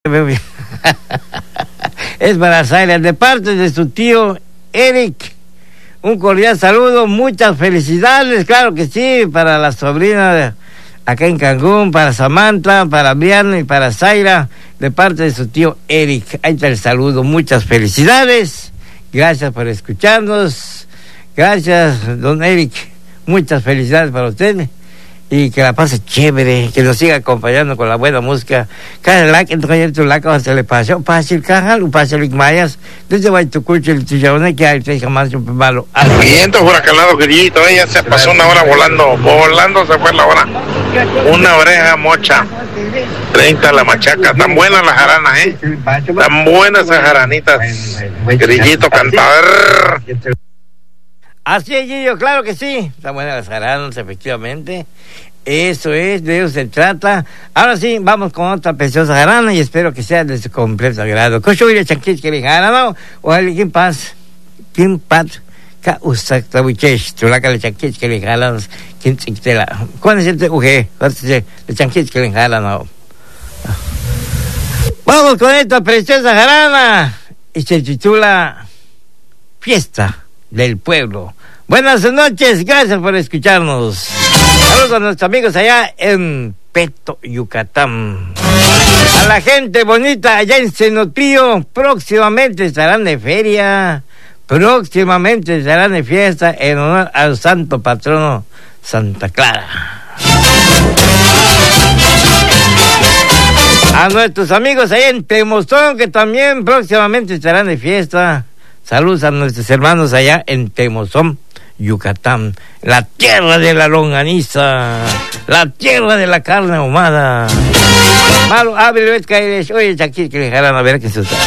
Es para Zaira, de parte de su tío Eric. Un cordial saludo, muchas felicidades, claro que sí, para la sobrina acá en Cancún, para Samantha, para Brianna y para Zaira, de parte de su tío Eric. Ahí está el saludo, muchas felicidades. Gracias por escucharnos. Gracias, don Eric. Muchas felicidades para usted. Y que la pase chévere, que nos siga acompañando con la buena música. Cada like, entonces tu like, se le pasó, pasa el cajal, pasa el mayas, desde va tu cucho, el tuyo, que hay que jamás un malo. Vientos huracanados, grillito, ya se pasó una hora volando se fue la hora. Una oreja mocha, 30 la machaca, tan buenas las jaranas, tan buenas esas jaranitas, grillito cantador. Así es, Gillo, claro que sí. Están buenas las jaranas, efectivamente. Eso es, de eso se trata. Ahora sí, vamos con otra preciosa jarana y espero que sea de su completo agrado. Cochuile chanquich que le jarana, o alguien paz, ka usak tabuchesh, tulaca le chanquich que le jarana, quien tela. ¿Cuál es el uge? Le chanquich que le jarana. Vamos con esta preciosa jarana y se titula Fiesta del Pueblo. Buenas noches, gracias por escucharnos. Saludos a nuestros amigos allá en Peto, Yucatán. A la gente bonita allá en Cenotío, próximamente estarán de feria, próximamente estarán de fiesta en honor al santo patrono Santa Clara. A nuestros amigos allá en Temozón, que también próximamente estarán de fiesta. Saludos a nuestros hermanos allá en Temozón, Yucatán, la tierra de la longaniza, la tierra de la carne ahumada. Malo, abre, oye, aquí que le dejarán a ver qué se está.